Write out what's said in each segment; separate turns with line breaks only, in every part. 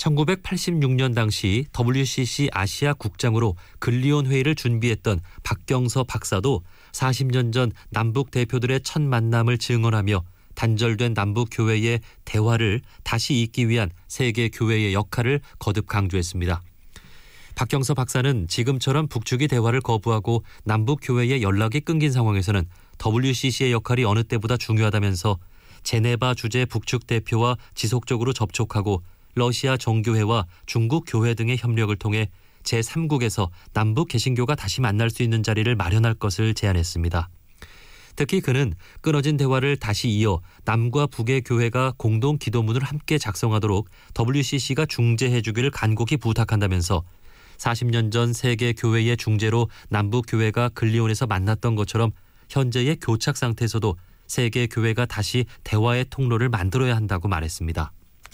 1986년 당시 WCC 아시아 국장으로 근리온 회의를 준비했던 박경서 박사도 40년 전 남북 대표들의 첫 만남을 증언하며 단절된 남북 교회의 대화를 다시 잇기 위한 세계 교회의 역할을 거듭 강조했습니다. 박경서 박사는 지금처럼 북측이 대화를 거부하고 남북 교회의 연락이 끊긴 상황에서는 WCC의 역할이 어느 때보다 중요하다면서 제네바 주재 북측 대표와 지속적으로 접촉하고 러시아 정교회와 중국 교회 등의 협력을 통해 제3국에서 남북 개신교가 다시 만날 수 있는 자리를 마련할 것을 제안했습니다. 특히 그는 끊어진 대화를 다시 이어 남과 북의 교회가 공동 기도문을 함께 작성하도록 WCC가 중재해 주기를 간곡히 부탁한다면서 40년 전 세계 교회의 중재로 남북 교회가 근리온에서 만났던 것처럼 현재의 교착 상태에서도 세계 교회가 다시 대화의 통로를 만들어야 한다고 말했습니다.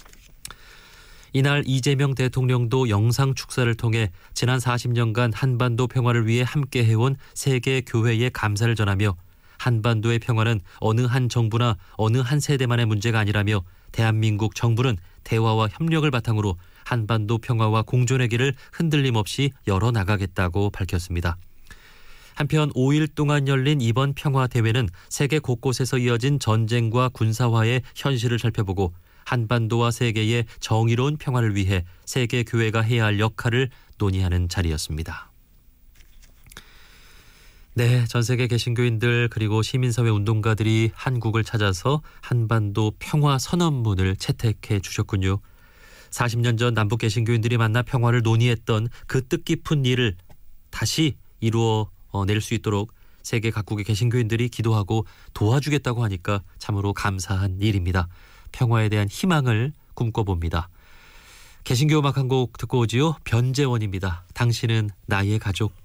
이날 이재명 대통령도 영상 축사를 통해 지난 40년간 한반도 평화를 위해 함께 해온 세계 교회에 감사를 전하며 한반도의 평화는 어느 한 정부나 어느 한 세대만의 문제가 아니라며 대한민국 정부는 대화와 협력을 바탕으로 한반도 평화와 공존의 길을 흔들림 없이 열어나가겠다고 밝혔습니다. 한편 5일 동안 열린 이번 평화대회는 세계 곳곳에서 이어진 전쟁과 군사화의 현실을 살펴보고 한반도와 세계의 정의로운 평화를 위해 세계 교회가 해야 할 역할을 논의하는 자리였습니다. 네, 전 세계 개신교인들 그리고 시민사회 운동가들이 한국을 찾아서 한반도 평화 선언문을 채택해 주셨군요. 40년 전 남북 개신교인들이 만나 평화를 논의했던 그 뜻깊은 일을 다시 이루어낼 수 있도록 세계 각국의 개신교인들이 기도하고 도와주겠다고 하니까 참으로 감사한 일입니다. 평화에 대한 희망을 꿈꿔봅니다. 개신교 음악 한 곡 듣고 오지요. 변재원입니다. 당신은 나의 가족.